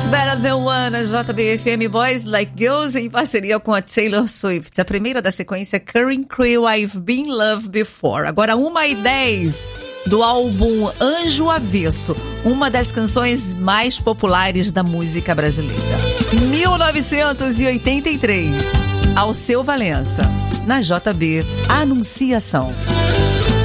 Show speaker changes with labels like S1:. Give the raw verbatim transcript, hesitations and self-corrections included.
S1: Always Better Than One, na J B F M. Boys Like Girls, em parceria com a Taylor Swift. A primeira da sequência, Current Crew, I've Been Loved Before. Agora, uma e dez do álbum Anjo Avesso, uma das canções mais populares da música brasileira. mil novecentos e oitenta e três, Alceu Valença, na J B, Anunciação.